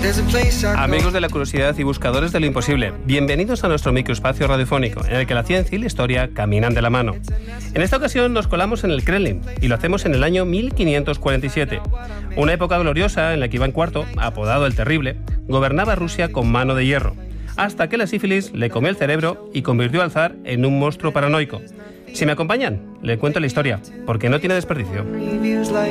Amigos de la curiosidad y buscadores de lo imposible, bienvenidos a nuestro microespacio radiofónico, en el que la ciencia y la historia caminan de la mano. En esta ocasión nos colamos en el Kremlin, y lo hacemos en el año 1547, una época gloriosa en la que Iván IV, apodado el Terrible, gobernaba Rusia con mano de hierro, hasta que la sífilis le comió el cerebro y convirtió al zar en un monstruo paranoico. Si me acompañan, le cuento la historia, porque no tiene desperdicio.